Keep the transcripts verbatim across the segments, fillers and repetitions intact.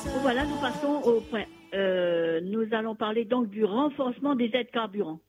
Bon, voilà, nous passons au point. Euh, nous allons parler donc du renforcement des aides carburant.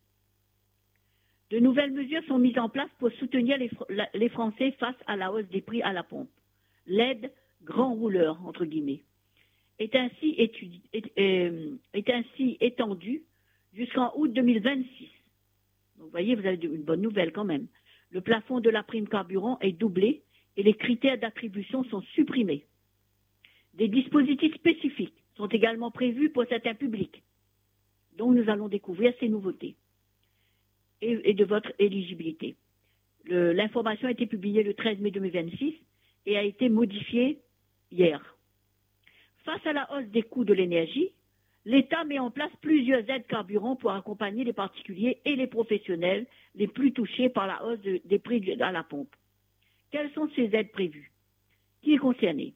De nouvelles mesures sont mises en place pour soutenir les, les Français face à la hausse des prix à la pompe. L'aide grand rouleur, entre guillemets, est ainsi, étudie, est, est, est ainsi étendue jusqu'en août deux mille vingt-six. Donc, vous voyez, vous avez une bonne nouvelle quand même. Le plafond de la prime carburant est doublé et les critères d'attribution sont supprimés. Des dispositifs spécifiques sont également prévus pour certains publics. Donc, nous allons découvrir ces nouveautés et, et de votre éligibilité. Le, l'information a été publiée le treize mai deux mille vingt-six et a été modifiée hier. Face à la hausse des coûts de l'énergie, l'État met en place plusieurs aides carburant pour accompagner les particuliers et les professionnels les plus touchés par la hausse de, des prix à la pompe. Quelles sont ces aides prévues? Qui est concerné?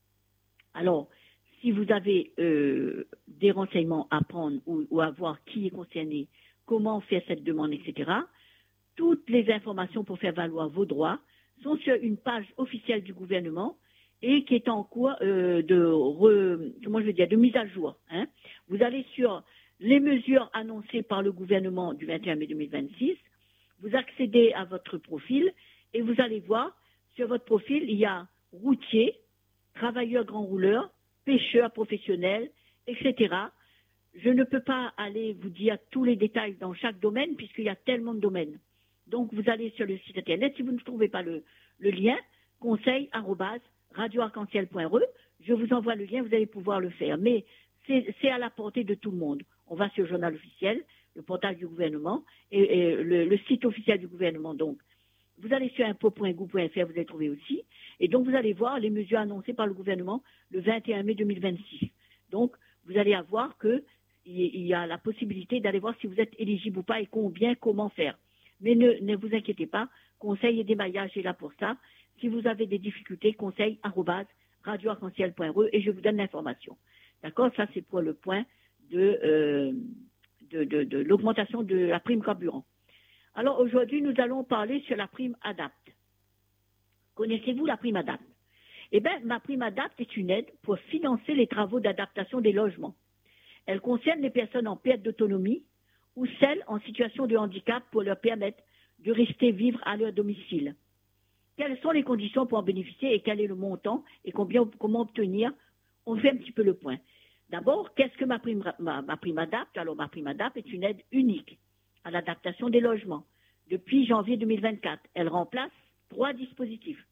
Alors, si vous avez euh, des renseignements à prendre ou, ou à voir qui est concerné, comment faire cette demande, et cetera, toutes les informations pour faire valoir vos droits sont sur une page officielle du gouvernement et qui est en cours euh, de, re, comment je veux dire, de mise à jour. Hein. Vous allez sur les mesures annoncées par le gouvernement du vingt et un mai deux mille vingt-six, vous accédez à votre profil et vous allez voir, sur votre profil, il y a routier, travailleurs grand rouleurs, pêcheurs professionnels, et cetera. Je ne peux pas aller vous dire tous les détails dans chaque domaine puisqu'il y a tellement de domaines. Donc, vous allez sur le site internet. Si vous ne trouvez pas le, le lien, conseil arobase radio arc en ciel point r e, je vous envoie le lien, vous allez pouvoir le faire. Mais c'est, c'est à la portée de tout le monde. On va sur le journal officiel, le portail du gouvernement et, et le, le site officiel du gouvernement. Donc, vous allez sur impôt point gouv point f r, vous allez trouver aussi. Et donc, vous allez voir les mesures annoncées par le gouvernement le vingt et un mai deux mille vingt-six. Donc, vous allez avoir que il y a la possibilité d'aller voir si vous êtes éligible ou pas et combien, comment faire. Mais ne, ne vous inquiétez pas, conseil et démaillage est là pour ça. Si vous avez des difficultés, conseil arobase radio arc en ciel point r e et je vous donne l'information. D'accord? Ça, c'est pour le point de, euh, de, de, de l'augmentation de la prime carburant. Alors, aujourd'hui, nous allons parler sur la prime ADAPT. Connaissez-vous la prime ADAPT? Eh bien, ma prime ADAPT est une aide pour financer les travaux d'adaptation des logements. Elle concerne les personnes en perte d'autonomie ou celles en situation de handicap pour leur permettre de rester vivre à leur domicile. Quelles sont les conditions pour en bénéficier et quel est le montant et combien, comment obtenir? On fait un petit peu le point. D'abord, qu'est-ce que ma prime, ma, ma prime ADAPT? Alors, ma prime ADAPT est une aide unique à l'adaptation des logements. Depuis janvier deux mille vingt-quatre, elle remplace trois dispositifs.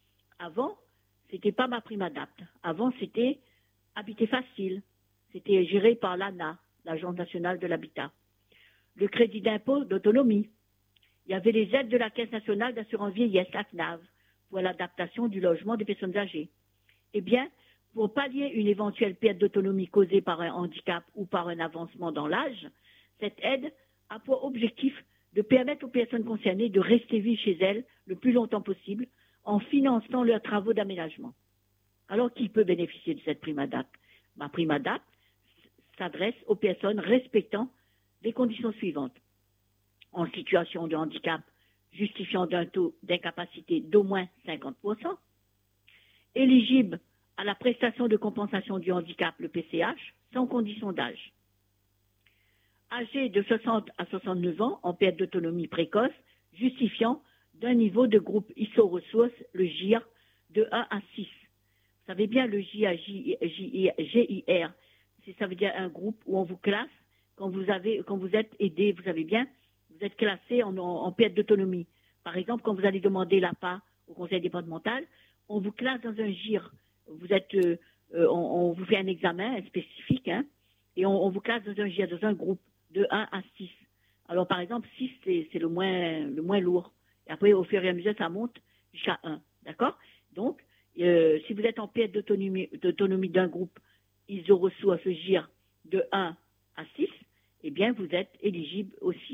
Avant, c'était pas ma prime ADAPT. Avant, c'était Habiter Facile. C'était géré par l'A N A, l'Agence nationale de l'habitat. Le crédit d'impôt d'autonomie. Il y avait les aides de la Caisse nationale d'assurance vieillesse, la C N A V, pour l'adaptation du logement des personnes âgées. Eh bien, pour pallier une éventuelle perte d'autonomie causée par un handicap ou par un avancement dans l'âge, cette aide a pour objectif de permettre aux personnes concernées de rester vivre chez elles le plus longtemps possible en finançant leurs travaux d'aménagement. Alors, qui peut bénéficier de cette prime ADAPT? Ma prime ADAPT s'adresse aux personnes respectant les conditions suivantes. En situation de handicap justifiant d'un taux d'incapacité d'au moins cinquante pour cent, éligible à la prestation de compensation du handicap, le P C H, sans condition d'âge. Âgé de soixante à soixante-neuf ans en perte d'autonomie précoce, justifiant d'un niveau de groupe I S O ressources, le G I R, de un à six. Vous savez bien, le G I R, ça veut dire un groupe où on vous classe quand vous avez, quand vous êtes aidé, vous savez bien, vous êtes classé en, en, en perte d'autonomie. Par exemple, quand vous allez demander l'A P A au conseil départemental, on vous classe dans un G I R. Vous êtes, euh, on, on vous fait un examen spécifique, hein, et on, on vous classe dans un G I R, dans un groupe de un à six. Alors, par exemple, six, c'est, c'est le moins, le moins lourd. Et après, au fur et à mesure, ça monte jusqu'à un. D'accord? Donc, euh, si vous êtes en perte d'autonomie, d'autonomie d'un groupe I S O ressources G I R de un à six, eh bien, vous êtes éligible aussi